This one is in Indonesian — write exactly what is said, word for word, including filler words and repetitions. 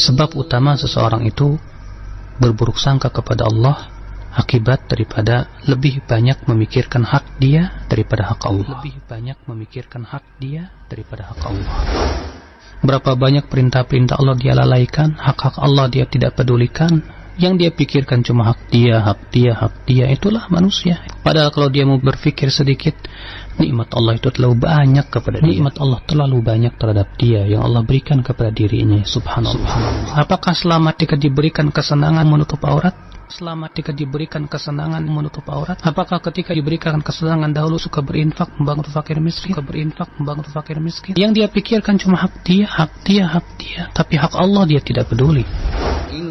Sebab utama seseorang itu berburuk sangka kepada Allah akibat daripada lebih banyak memikirkan hak dia daripada hak Allah. Lebih banyak memikirkan hak dia daripada hak Allah. Berapa banyak perintah-perintah Allah dia lalaikan, hak-hak Allah dia tidak pedulikan. Yang dia pikirkan cuma hak dia, hak dia, hak dia. Itulah manusia. Padahal kalau dia mau berpikir sedikit, nikmat Allah itu terlalu banyak kepada dia. Nikmat Allah terlalu banyak terhadap dia yang Allah berikan kepada dirinya. Subhanallah. Subhanallah. Apakah selamat jika diberikan kesenangan menutup aurat? Selamat jika diberikan kesenangan menutup aurat? Apakah ketika diberikan kesenangan dahulu suka berinfak membantu fakir miskin? Suka berinfak membantu fakir miskin? Yang dia pikirkan cuma hak dia, hak dia, hak dia. Tapi hak Allah dia tidak peduli.